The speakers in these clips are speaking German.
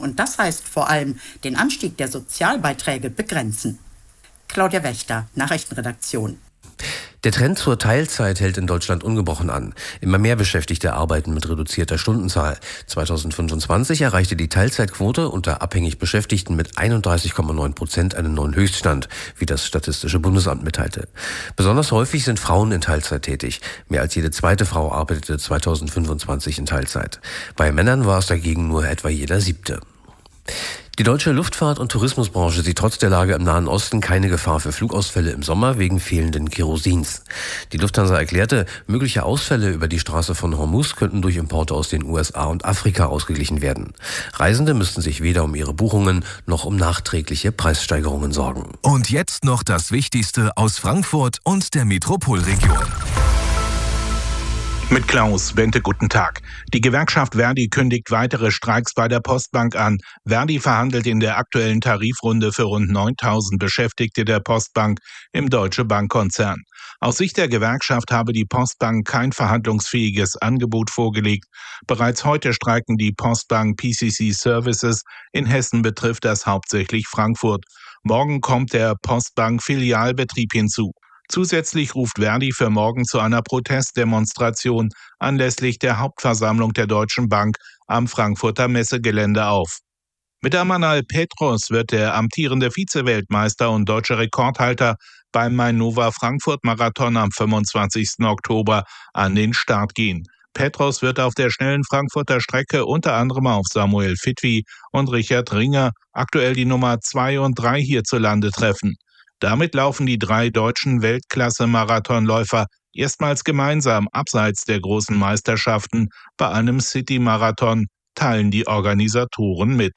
Und das heißt vor allem den Anstieg der Sozialbeiträge begrenzen. Claudia Wächter, Nachrichtenredaktion. Der Trend zur Teilzeit hält in Deutschland ungebrochen an. Immer mehr Beschäftigte arbeiten mit reduzierter Stundenzahl. 2025 erreichte die Teilzeitquote unter abhängig Beschäftigten mit 31,9% einen neuen Höchststand, wie das Statistische Bundesamt mitteilte. Besonders häufig sind Frauen in Teilzeit tätig. Mehr als jede zweite Frau arbeitete 2025 in Teilzeit. Bei Männern war es dagegen nur etwa jeder siebte. Die deutsche Luftfahrt- und Tourismusbranche sieht trotz der Lage im Nahen Osten keine Gefahr für Flugausfälle im Sommer wegen fehlenden Kerosins. Die Lufthansa erklärte, mögliche Ausfälle über die Straße von Hormuz könnten durch Importe aus den USA und Afrika ausgeglichen werden. Reisende müssten sich weder um ihre Buchungen noch um nachträgliche Preissteigerungen sorgen. Und jetzt noch das Wichtigste aus Frankfurt und der Metropolregion. Mit Klaus Bente, guten Tag. Die Gewerkschaft Verdi kündigt weitere Streiks bei der Postbank an. Verdi verhandelt in der aktuellen Tarifrunde für rund 9.000 Beschäftigte der Postbank im Deutsche Bankkonzern. Aus Sicht der Gewerkschaft habe die Postbank kein verhandlungsfähiges Angebot vorgelegt. Bereits heute streiken die Postbank PCC Services. In Hessen betrifft das hauptsächlich Frankfurt. Morgen kommt der Postbank Filialbetrieb hinzu. Zusätzlich ruft Verdi für morgen zu einer Protestdemonstration anlässlich der Hauptversammlung der Deutschen Bank am Frankfurter Messegelände auf. Mit Amanal Petros wird der amtierende Vize-Weltmeister und deutsche Rekordhalter beim Mainova Frankfurt Marathon am 25. Oktober an den Start gehen. Petros wird auf der schnellen Frankfurter Strecke unter anderem auf Samuel Fitwi und Richard Ringer, aktuell die Nummer 2 und 3 hierzulande, treffen. Damit laufen die 3 deutschen Weltklasse-Marathonläufer erstmals gemeinsam abseits der großen Meisterschaften bei einem City-Marathon, teilen die Organisatoren mit.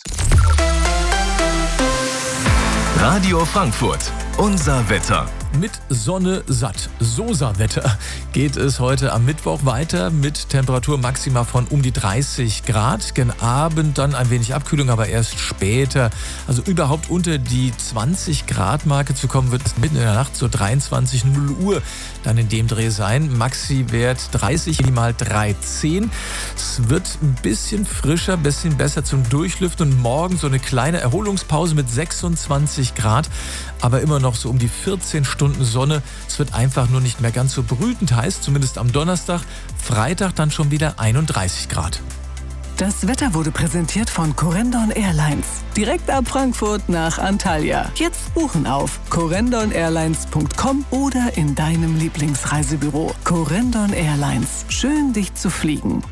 Radio Frankfurt, unser Wetter. Mit Sonne satt. Sosa-Wetter geht es heute am Mittwoch weiter mit Temperatur maximal von um die 30 Grad. Gen Abend dann ein wenig Abkühlung, aber erst später. Also überhaupt unter die 20 Grad Marke zu kommen, wird es mitten in der Nacht so 23:00 Uhr dann in dem Dreh sein. Maxi-Wert 30, minimal 13. Es wird ein bisschen frischer, ein bisschen besser zum Durchlüften und morgen so eine kleine Erholungspause mit 26 Grad, aber immer noch so um die 14 Stunden Sonne. Es wird einfach nur nicht mehr ganz so brütend heiß, zumindest am Donnerstag. Freitag dann schon wieder 31 Grad. Das Wetter wurde präsentiert von Corendon Airlines. Direkt ab Frankfurt nach Antalya. Jetzt buchen auf corendon-airlines.com oder in deinem Lieblingsreisebüro. Corendon Airlines. Schön, dich zu fliegen.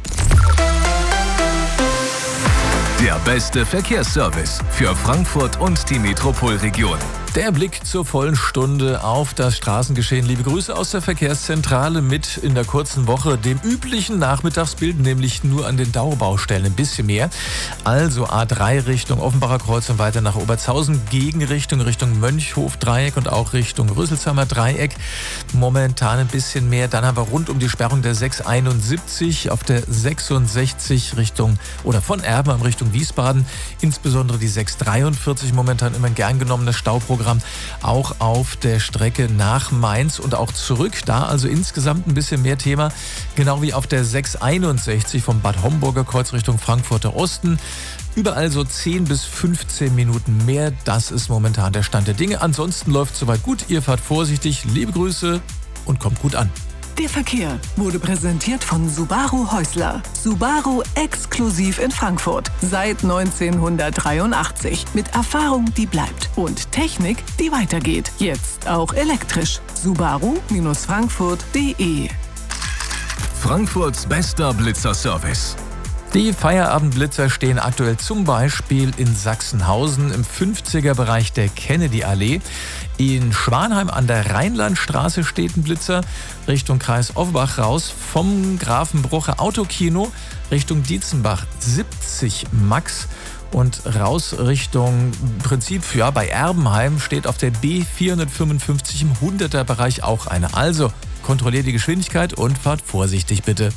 Der beste Verkehrsservice für Frankfurt und die Metropolregion. Der Blick zur vollen Stunde auf das Straßengeschehen. Liebe Grüße aus der Verkehrszentrale mit in der kurzen Woche dem üblichen Nachmittagsbild, nämlich nur an den Dauerbaustellen ein bisschen mehr. Also A3 Richtung Offenbacher Kreuz und weiter nach Obertshausen, Gegenrichtung Richtung Mönchhof-Dreieck und auch Richtung Rüsselsheimer Dreieck. Momentan ein bisschen mehr. Dann haben wir rund um die Sperrung der 671 auf der 66 Richtung oder von Erbenheim Richtung Wiesbaden. Insbesondere die 643 momentan immer ein gern genommenes Stauprogramm. Auch auf der Strecke nach Mainz und auch zurück. Da also insgesamt ein bisschen mehr Thema. Genau wie auf der 661 vom Bad Homburger Kreuz Richtung Frankfurter Osten. Überall so 10 bis 15 Minuten mehr. Das ist momentan der Stand der Dinge. Ansonsten läuft es soweit gut. Ihr fahrt vorsichtig. Liebe Grüße und kommt gut an. Der Verkehr wurde präsentiert von Subaru Häusler. Subaru exklusiv in Frankfurt. Seit 1983. Mit Erfahrung, die bleibt. Und Technik, die weitergeht. Jetzt auch elektrisch. Subaru-Frankfurt.de. Frankfurts bester Blitzerservice. Die Feierabendblitzer stehen aktuell zum Beispiel in Sachsenhausen im 50er-Bereich der Kennedy-Allee. In Schwanheim an der Rheinlandstraße steht ein Blitzer Richtung Kreis Offenbach raus. Vom Grafenbrucher Autokino Richtung Dietzenbach 70 Max. Und raus Richtung Prinzip, ja, bei Erbenheim steht auf der B455 im 100er-Bereich auch eine. Also kontrolliert die Geschwindigkeit und fahrt vorsichtig bitte.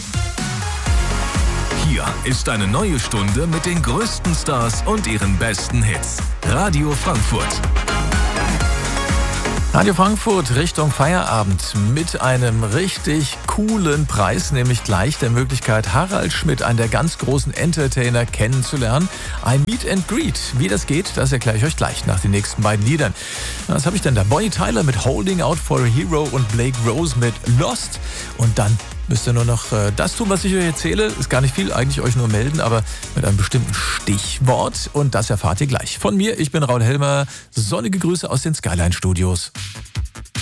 Hier ist eine neue Stunde mit den größten Stars und ihren besten Hits. Radio Frankfurt. Radio Frankfurt Richtung Feierabend mit einem richtig coolen Preis, nämlich gleich der Möglichkeit, Harald Schmidt, einen der ganz großen Entertainer, kennenzulernen. Ein Meet and Greet. Wie das geht, das erkläre ich euch gleich nach den nächsten beiden Liedern. Was habe ich denn da? Bonnie Tyler mit Holding Out for a Hero und Blake Rose mit Lost. Und dann müsst ihr nur noch das tun, was ich euch erzähle. Ist gar nicht viel, eigentlich euch nur melden, aber mit einem bestimmten Stichwort. Und das erfahrt ihr gleich. Von mir, ich bin Raul Helmer. Sonnige Grüße aus den Skyline Studios.